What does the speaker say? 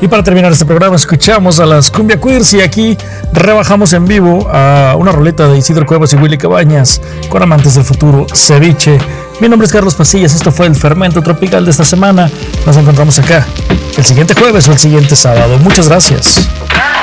Y para terminar este programa escuchamos a las Cumbia Queers y aquí rebajamos en vivo a una roleta de Isidro Cuevas y Willy Cabañas con Amantes del Futuro, Ceviche. Mi nombre es Carlos Pasillas, esto fue el Fermento Tropical de esta semana. Nos encontramos acá el siguiente jueves o el siguiente sábado. Muchas gracias.